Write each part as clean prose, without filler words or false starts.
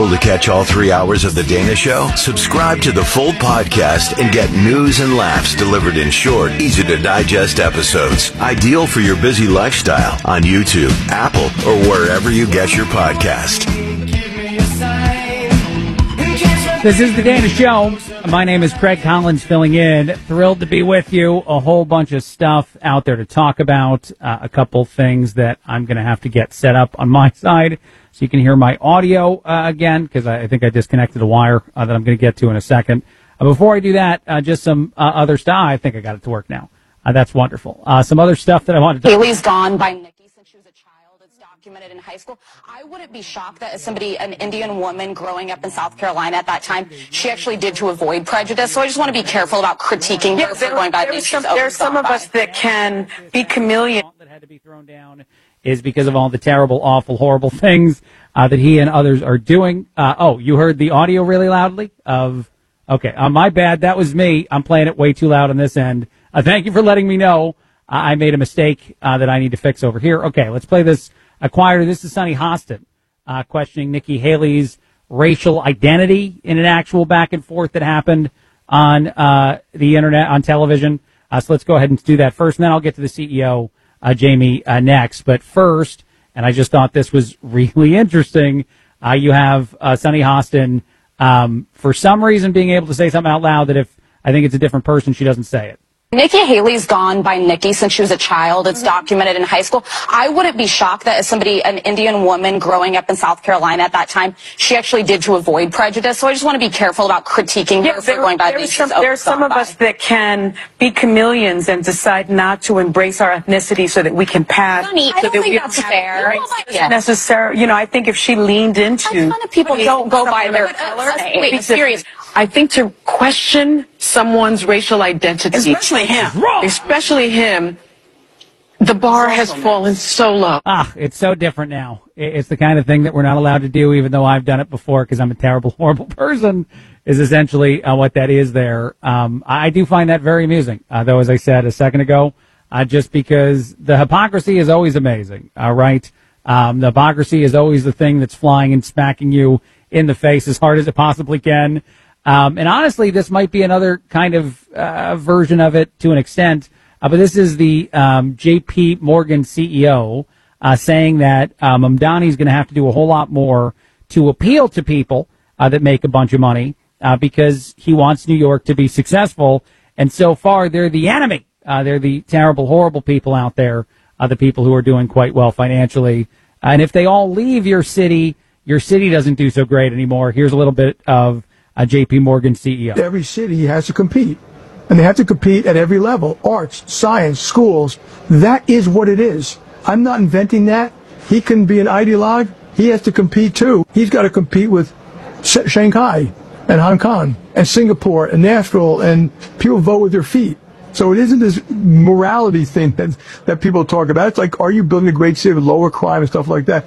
To catch all 3 hours of The Dana Show, subscribe to the full podcast and get news and laughs delivered in short, easy-to-digest episodes. Ideal for your busy lifestyle on YouTube, Apple, or wherever you get your podcast. This is The Dana Show. My name is Craig Collins filling in. Thrilled to be with you. A whole bunch of stuff out there to talk about. A couple things that I'm going to have to get set up on my side so you can hear my audio again, because I think I disconnected a wire that I'm going to get to in a second. Before I do that, just some other stuff. I think I got it to work now. That's wonderful. Some other stuff that I wanted to talk about. Haley's gone by Nikki since she was a child. It's documented in high school. I wouldn't be shocked that as somebody, an Indian woman growing up in South Carolina at that time, she actually did to avoid prejudice. So I just want to be careful about critiquing her for going by these. There's some of us that can be chameleon. That had to be thrown down is because of all the terrible, awful, horrible things that he and others are doing. You heard the audio really loudly okay, my bad. That was me. I'm playing it way too loud on this end. Thank you for letting me know. I made a mistake that I need to fix over here. Okay, let's play this quieter. This is Sunny Hostin questioning Nikki Haley's racial identity in an actual back and forth that happened on the internet, on television. So let's go ahead and do that first, and then I'll get to the CEO, Jamie, next. But first, and I just thought this was really interesting, you have Sunny Hostin, for some reason, being able to say something out loud that if I think it's a different person, she doesn't say it. Nikki Haley's gone by Nikki since she was a child. It's documented in high school. I wouldn't be shocked that as somebody, an Indian woman growing up in South Carolina at that time, she actually did to avoid prejudice. So I just want to be careful about critiquing her for going by these. There's some of us that can be chameleons and decide not to embrace our ethnicity so that we can pass. Sunny, I don't think that's fair. Necessary. I think if she leaned into. A ton of people don't go by their color. Wait, serious. I think to question someone's racial identity, especially him, the bar has fallen so low. It's so different now. It's the kind of thing that we're not allowed to do, even though I've done it before because I'm a terrible, horrible person, is essentially what that is there. I do find that very amusing, though, as I said a second ago, just because the hypocrisy is always amazing, right? The hypocrisy is always the thing that's flying and smacking you in the face as hard as it possibly can. And honestly, this might be another kind of version of it to an extent. But this is the J.P. Morgan CEO saying that Mamdani is going to have to do a whole lot more to appeal to people that make a bunch of money because he wants New York to be successful. And so far, they're the enemy. They're the terrible, horrible people out there, the people who are doing quite well financially. And if they all leave your city doesn't do so great anymore. Here's a little bit of J.P. Morgan CEO. Every city has to compete, and they have to compete at every level. Arts, science, schools. That is what it is. I'm not inventing that. He can be an ideologue. He has to compete too. He's got to compete with Shanghai and Hong Kong and Singapore and Nashville, and people vote with their feet. So it isn't this morality thing that people talk about. It's like, are you building a great city with lower crime and stuff like that?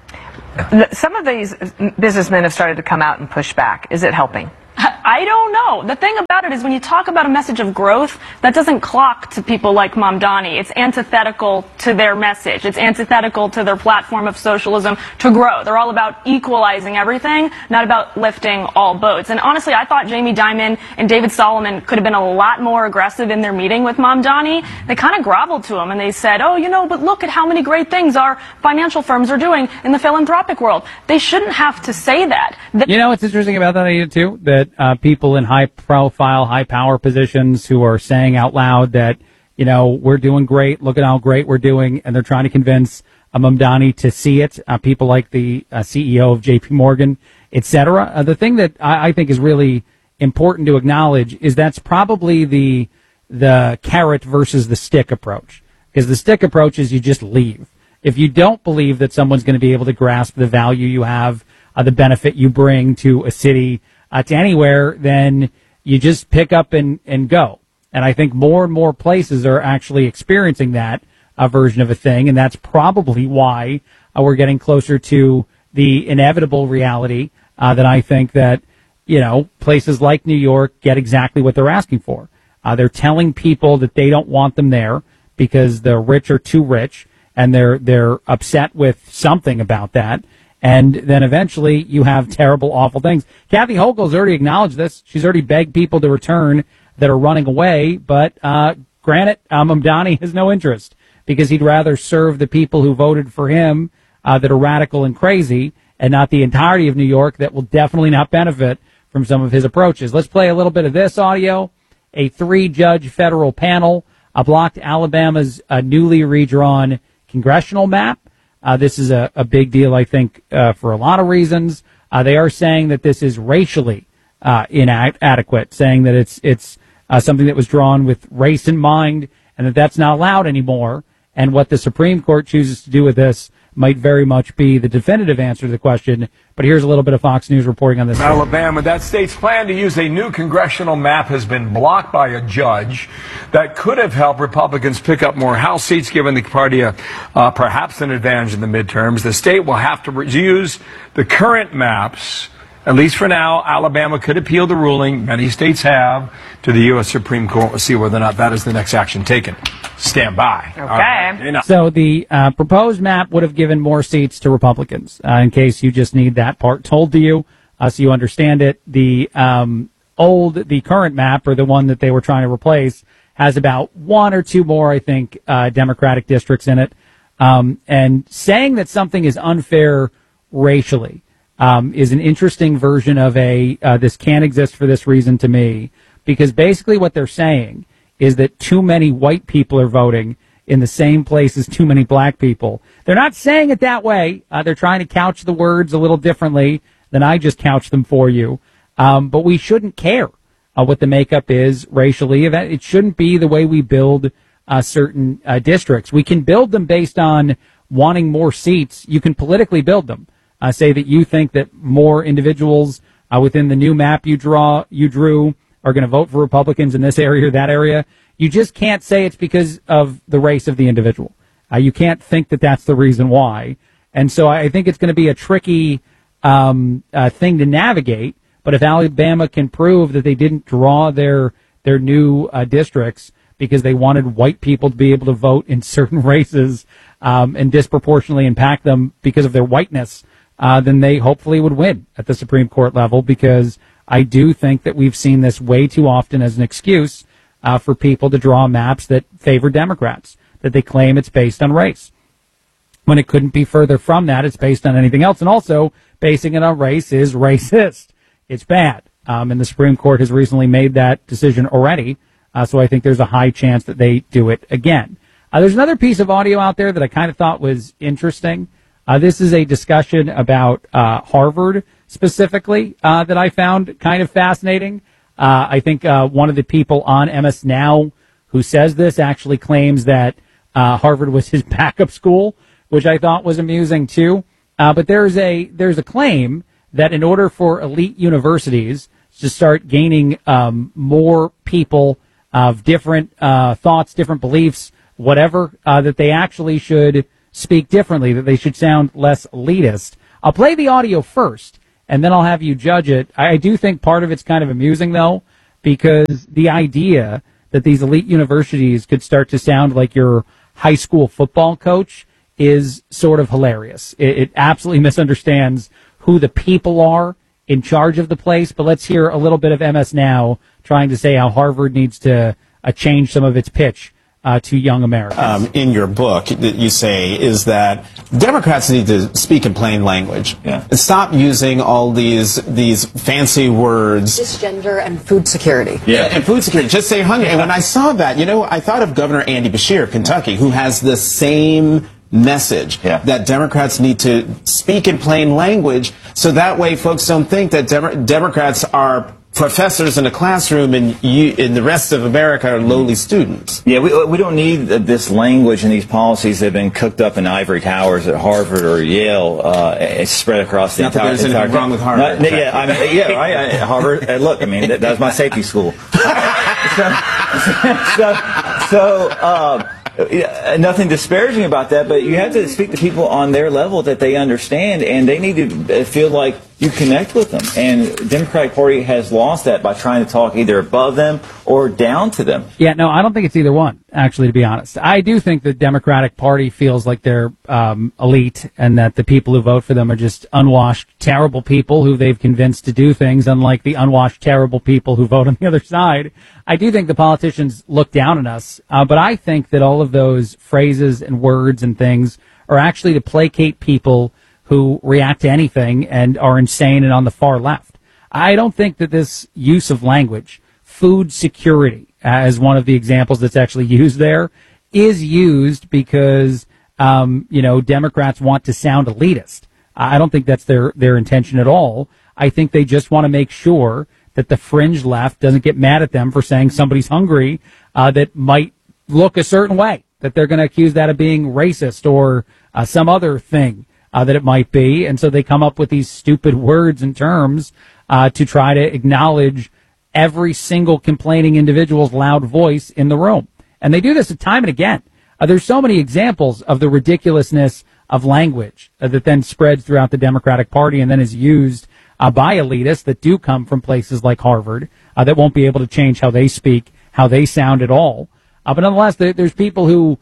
Some of these businessmen have started to come out and push back. Is it helping? I don't know. The thing about it is when you talk about a message of growth, that doesn't clock to people like Mamdani. It's antithetical to their message. It's antithetical to their platform of socialism to grow. They're all about equalizing everything, not about lifting all boats. And honestly, I thought Jamie Dimon and David Solomon could have been a lot more aggressive in their meeting with Mamdani. They kind of groveled to him and they said, but look at how many great things our financial firms are doing in the philanthropic world. They shouldn't have to say that. What's interesting about that idea too? That people in high-profile, high-power positions who are saying out loud that, we're doing great, look at how great we're doing, and they're trying to convince Mamdani to see it, people like the CEO of J.P. Morgan, et cetera. The thing that I think is really important to acknowledge is that's probably the carrot versus the stick approach. Because the stick approach is you just leave. If you don't believe that someone's going to be able to grasp the value you have, the benefit you bring to a city, to anywhere, then you just pick up and go. And I think more and more places are actually experiencing that version of a thing, and that's probably why we're getting closer to the inevitable reality that I think that, places like New York get exactly what they're asking for. They're telling people that they don't want them there because the rich are too rich, and they're upset with something about that. And then eventually you have terrible, awful things. Kathy Hochul's already acknowledged this. She's already begged people to return that are running away. But granted, Mamdani has no interest because he'd rather serve the people who voted for him that are radical and crazy and not the entirety of New York that will definitely not benefit from some of his approaches. Let's play a little bit of this audio. A 3-judge federal panel blocked Alabama's newly redrawn congressional map. This is a big deal, I think, for a lot of reasons. They are saying that this is racially inadequate, saying that it's something that was drawn with race in mind and that that's not allowed anymore. And what the Supreme Court chooses to do with this might very much be the definitive answer to the question. But here's a little bit of Fox News reporting on this. Alabama, that state's plan to use a new congressional map has been blocked by a judge. That could have helped Republicans pick up more House seats, giving the party perhaps an advantage in the midterms. The state will have to use the current maps. At least for now, Alabama could appeal the ruling. Many states have to the U.S. Supreme Court. We'll see whether or not that is the next action taken. Stand by. Okay. So the proposed map would have given more seats to Republicans, in case you just need that part told to you, so you understand it. The current map, or the one that they were trying to replace, has about 1 or 2 more, I think, Democratic districts in it. And saying that something is unfair racially is an interesting version of this can't exist for this reason to me, because basically what they're saying is that too many white people are voting in the same place as too many black people. They're not saying it that way. They're trying to couch the words a little differently than I just couched them for you. But we shouldn't care what the makeup is racially. It shouldn't be the way we build certain districts. We can build them based on wanting more seats. You can politically build them. Say that you think that more individuals within the new map you drew are going to vote for Republicans in this area or that area. You just can't say it's because of the race of the individual. You can't think that that's the reason why. And so I think it's going to be a tricky thing to navigate. But if Alabama can prove that they didn't draw their new districts because they wanted white people to be able to vote in certain races and disproportionately impact them because of their whiteness, then they hopefully would win at the Supreme Court level, because I do think that we've seen this way too often as an excuse for people to draw maps that favor Democrats, that they claim it's based on race, when it couldn't be further from that. It's based on anything else. And also, basing it on race is racist. It's bad. And the Supreme Court has recently made that decision already. So I think there's a high chance that they do it again. There's another piece of audio out there that I kind of thought was interesting. This is a discussion about Harvard specifically that I found kind of fascinating. I think one of the people on MS Now who says this actually claims that Harvard was his backup school, which I thought was amusing too. But there's a claim that in order for elite universities to start gaining more people of different thoughts, different beliefs, whatever, that they actually should speak differently, that they should sound less elitist. I'll play the audio first, and then I'll have you judge it. I do think part of it's kind of amusing, though, because the idea that these elite universities could start to sound like your high school football coach is sort of hilarious. It absolutely misunderstands who the people are in charge of the place. But let's hear a little bit of MS Now trying to say how Harvard needs to change some of its pitch to young Americans. In your book, you say is that Democrats need to speak in plain language. Yeah. Stop using all these fancy words. Cisgender and food security. Yeah, and food security. Just say hungry. And when I saw that, I thought of Governor Andy Beshear of Kentucky, who has the same message that Democrats need to speak in plain language, so that way folks don't think that Democrats are professors in a classroom and the rest of America are lowly students. Yeah, we don't need this language and these policies that have been cooked up in ivory towers at Harvard or Yale spread across the entire. There's anything wrong with Harvard. Harvard. Look, that was my safety school. Nothing disparaging about that, but you have to speak to people on their level that they understand, and they need to feel like you connect with them. And the Democratic Party has lost that by trying to talk either above them or down to them. Yeah, no, I don't think it's either one, actually, to be honest. I do think the Democratic Party feels like they're elite and that the people who vote for them are just unwashed, terrible people who they've convinced to do things, unlike the unwashed, terrible people who vote on the other side. I do think the politicians look down on us, but I think that all of those phrases and words and things are actually to placate people who react to anything and are insane and on the far left. I don't think that this use of language, food security, as one of the examples that's actually used there, is used because, Democrats want to sound elitist. I don't think that's their intention at all. I think they just want to make sure that the fringe left doesn't get mad at them for saying somebody's hungry, that might look a certain way, that they're going to accuse that of being racist or some other thing. That it might be, and so they come up with these stupid words and terms to try to acknowledge every single complaining individual's loud voice in the room. And they do this time and again. There's so many examples of the ridiculousness of language that then spreads throughout the Democratic Party and then is used by elitists that do come from places like Harvard that won't be able to change how they speak, how they sound at all. But nonetheless, there's people who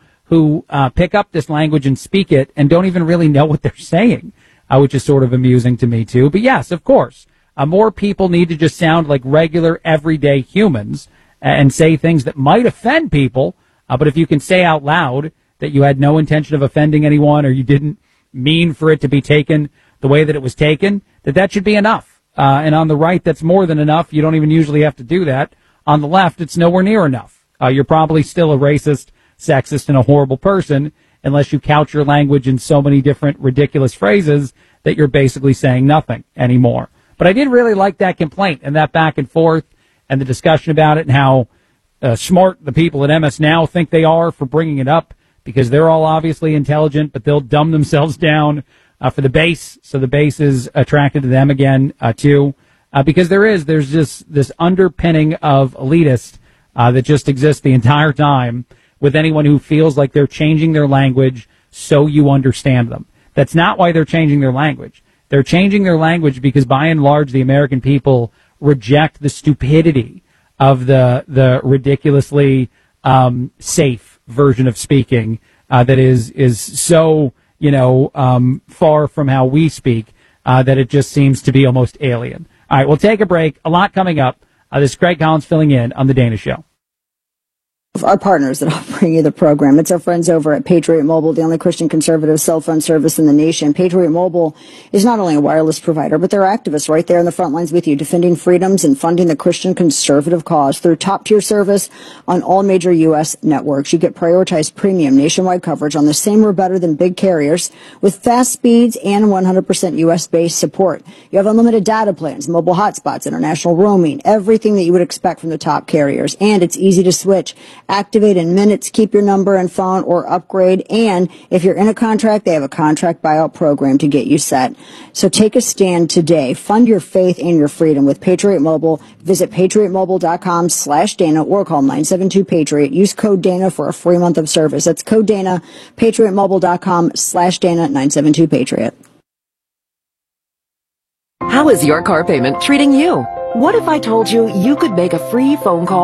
pick up this language and speak it and don't even really know what they're saying, which is sort of amusing to me too. But yes, of course, more people need to just sound like regular, everyday humans and say things that might offend people. But if you can say out loud that you had no intention of offending anyone or you didn't mean for it to be taken the way that it was taken, that should be enough. And on the right, that's more than enough. You don't even usually have to do that. On the left, it's nowhere near enough. You're probably still a racist, sexist, and a horrible person unless you couch your language in so many different ridiculous phrases that you're basically saying nothing anymore. But I did really like that complaint and that back and forth and the discussion about it and how smart the people at MS Now think they are for bringing it up because they're all obviously intelligent, but they'll dumb themselves down for the base, so the base is attracted to them again too, because there's just this underpinning of elitist that just exists the entire time with anyone who feels like they're changing their language so you understand them. That's not why they're changing their language. They're changing their language because by and large the American people reject the stupidity of the ridiculously safe version of speaking that is so far from how we speak that it just seems to be almost alien. All right, we'll take a break. A lot coming up. This is Craig Collins filling in on The Dana Show. Our partners that will bring you the program. It's our friends over at Patriot Mobile, the only Christian conservative cell phone service in the nation. Patriot Mobile is not only a wireless provider, but they're activists right there in the front lines with you, defending freedoms and funding the Christian conservative cause through top-tier service on all major U.S. networks. You get prioritized premium nationwide coverage on the same or better than big carriers with fast speeds and 100% U.S.-based support. You have unlimited data plans, mobile hotspots, international roaming, everything that you would expect from the top carriers. And it's easy to switch. Activate in minutes, keep your number and phone, or upgrade. And if you're in a contract, they have a contract buyout program to get you set. So take a stand today. Fund your faith and your freedom with Patriot Mobile. Visit patriotmobile.com/Dana or call 972-PATRIOT. Use code Dana for a free month of service. That's code Dana, patriotmobile.com/Dana, 972-PATRIOT. How is your car payment treating you? What if I told you you could make a free phone call